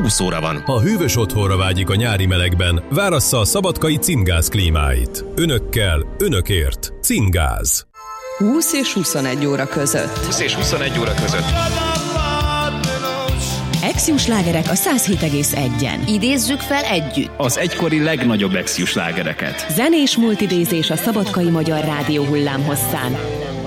20 óra van. Ha hűvös otthonra vágyik a nyári melegben, várassza a szabadkai Cingáz klímáit. Önökkel, önökért. Cingáz. 20 és 21 óra között. 20 és 21 óra között. Exius slágerek a 107,1-en. Idézzük fel együtt Az egykori legnagyobb Exius slágereket. Zenés multidézés a szabadkai magyar rádió hullámhosszán.